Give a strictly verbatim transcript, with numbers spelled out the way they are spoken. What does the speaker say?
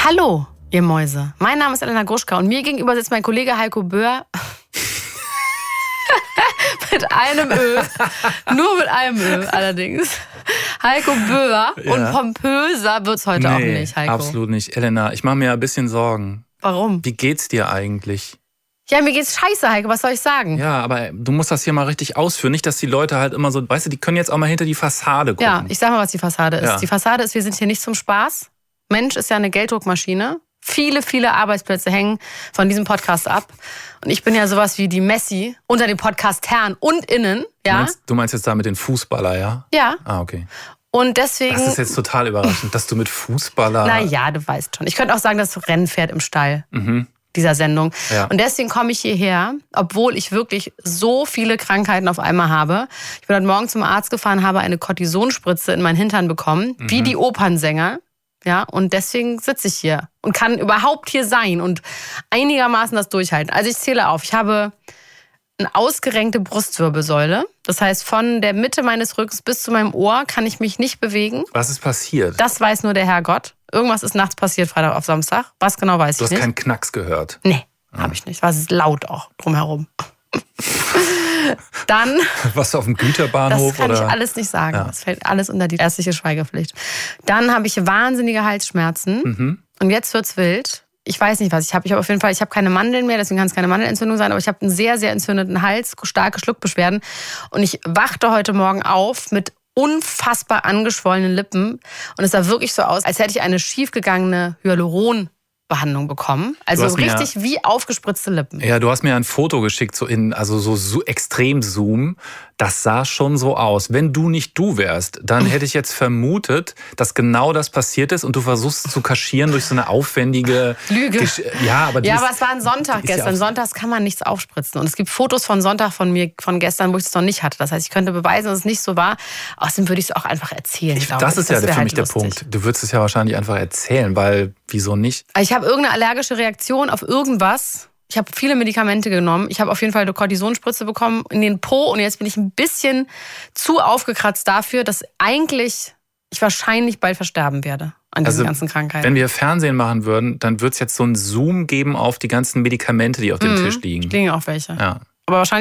Hallo, ihr Mäuse. Mein Name ist Elena Gruschka und mir gegenüber sitzt mein Kollege Heiko Böhr. Mit einem Ö. Nur mit einem Ö allerdings. Heiko Böhr. Ja. Und pompöser wird's heute nee, auch nicht, Heiko. Absolut nicht. Elena, ich mache mir ein bisschen Sorgen. Warum? Wie geht's dir eigentlich? Ja, mir geht's scheiße, Heiko, was soll ich sagen? Ja, aber du musst das hier mal richtig ausführen. Nicht, dass die Leute halt immer so, weißt du, die können jetzt auch mal hinter die Fassade gucken. Ja, ich sag mal, was die Fassade ist. Ja. Die Fassade ist, wir sind hier nicht zum Spaß. Mensch ist ja eine Gelddruckmaschine. Viele, viele Arbeitsplätze hängen von diesem Podcast ab. Und ich bin ja sowas wie die Messi unter den Podcast-Herren und Innen. Ja? Du meinst, du meinst jetzt da mit den Fußballer, ja? Ja. Ah, okay. Und deswegen... Das ist jetzt total überraschend, dass du mit Fußballer... Na ja, du weißt schon. Ich könnte auch sagen, das Rennpferd im Stall. Mhm. Dieser Sendung. Ja. Und deswegen komme ich hierher, obwohl ich wirklich so viele Krankheiten auf einmal habe. Ich bin heute Morgen zum Arzt gefahren, habe eine Kortisonspritze in meinen Hintern bekommen, mhm. wie die Opernsänger. Ja, und deswegen sitze ich hier und kann überhaupt hier sein und einigermaßen das durchhalten. Also ich zähle auf, ich habe eine ausgerenkte Brustwirbelsäule. Das heißt, von der Mitte meines Rückens bis zu meinem Ohr kann ich mich nicht bewegen. Was ist passiert? Das weiß nur der Herrgott. Irgendwas ist nachts passiert, Freitag auf Samstag. Was genau weiß du ich nicht. Du hast keinen Knacks gehört? Nee, ah. habe ich nicht. War es laut auch drumherum. Dann... Warst du auf dem Güterbahnhof? Das kann oder? ich alles nicht sagen. Ja. Das fällt alles unter die ärztliche Schweigepflicht. Dann habe ich wahnsinnige Halsschmerzen. Mhm. Und jetzt wird's wild. Ich weiß nicht, was ich habe. Ich habe auf jeden Fall, ich habe keine Mandeln mehr, deswegen kann es keine Mandelentzündung sein, aber ich habe einen sehr, sehr entzündeten Hals, starke Schluckbeschwerden. Und ich wachte heute Morgen auf mit unfassbar angeschwollenen Lippen. Und es sah wirklich so aus, als hätte ich eine schiefgegangene Hyaluron Behandlung bekommen. Also richtig wie aufgespritzte Lippen. Ja, du hast mir ein Foto geschickt, so in, also so, so extrem Zoom. Das sah schon so aus. Wenn du nicht du wärst, dann hätte ich jetzt vermutet, dass genau das passiert ist und du versuchst zu kaschieren durch so eine aufwendige Lüge. Gesch- ja, aber, ja, ist, aber es war ein Sonntag gestern. Ja Sonntags kann man nichts aufspritzen. Und es gibt Fotos von Sonntag von mir, von gestern, wo ich es noch nicht hatte. Das heißt, ich könnte beweisen, dass es nicht so war. Außerdem würde ich es auch einfach erzählen. Ich, das ist das ja für halt mich der lustig. Punkt. Du würdest es ja wahrscheinlich einfach erzählen, weil wieso nicht? Ich habe irgendeine allergische Reaktion auf irgendwas. Ich habe viele Medikamente genommen. Ich habe auf jeden Fall eine Kortisonspritze bekommen in den Po. Und jetzt bin ich ein bisschen zu aufgekratzt dafür, dass eigentlich ich wahrscheinlich bald versterben werde an diesen also, ganzen Krankheiten. Wenn wir Fernsehen machen würden, dann würde es jetzt so einen Zoom geben auf die ganzen Medikamente, die auf dem mhm. Tisch liegen. Liegen auch welche. Ja. Aber wahrscheinlich